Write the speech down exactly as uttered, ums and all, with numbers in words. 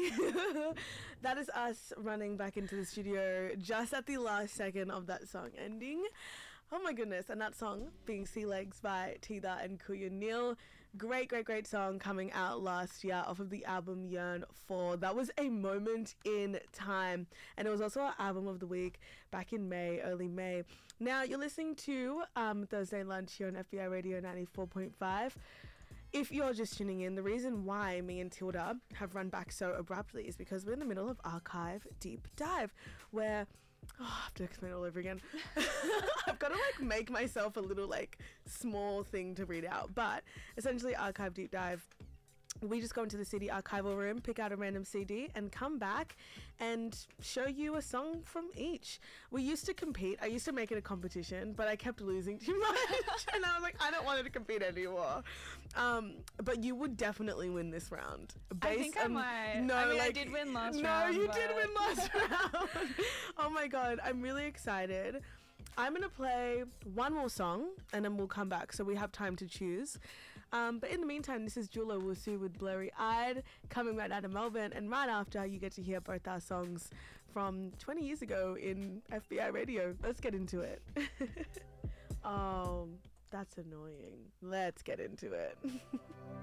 That is us running back into the studio just at the last second of that song ending. Oh my goodness. And that song being Sea Legs by Teether and Kuya Neal. Great, great, great song coming out last year off of the album Yearn four. That was a moment in time. And it was also our album of the week back in May, early May. Now, you're listening to um, Thursday Lunch here on F B I Radio ninety-four point five. If you're just tuning in, the reason why me and Tilda have run back so abruptly is because we're in the middle of Archive Deep Dive, where oh, I have to explain it all over again. I've got to like make myself a little like small thing to read out. But essentially, Archive Deep Dive, we just go into the C D archival room, pick out a random C D, and come back and show you a song from each. We used to compete. I used to make it a competition, but I kept losing too much. And I was like, I don't want to compete anymore. Um, but you would definitely win this round. Based I think I on, might. No, I mean, like, I did win last no, round. No, you but... did win last round. Oh my God, I'm really excited. I'm going to play one more song and then we'll come back so we have time to choose. Um, but in the meantime, this is Jula Wusu with Blurry Eyed coming right out of Melbourne. And right after, you get to hear both our songs from twenty years ago in F B I Radio. Let's get into it. Oh, that's annoying. Let's get into it.